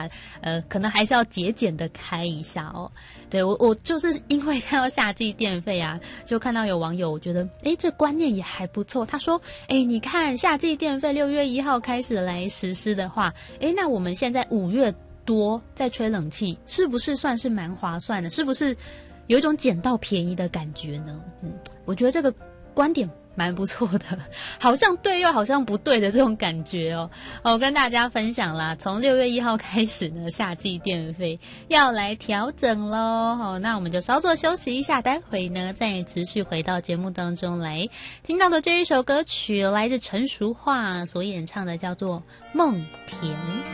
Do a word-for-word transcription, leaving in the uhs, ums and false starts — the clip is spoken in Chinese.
呃，可能还是要节俭的开一下哦。对，我我就是因为看到夏季电费啊，就看到有网友我觉得诶这观念也还不错，他说诶你看夏季电费六月一号开始来实施的话，诶那我们现在五月多在吹冷气，是不是算是蛮划算的？是不是有一种捡到便宜的感觉呢？嗯，我觉得这个观点蛮不错的，好像对又好像不对的这种感觉哦。我跟大家分享啦，从六月一号开始呢，夏季电费要来调整咯。哦，那我们就稍作休息一下，待会呢再持续回到节目当中来。听到的这一首歌曲来自陈淑桦所演唱的，叫做《梦田》。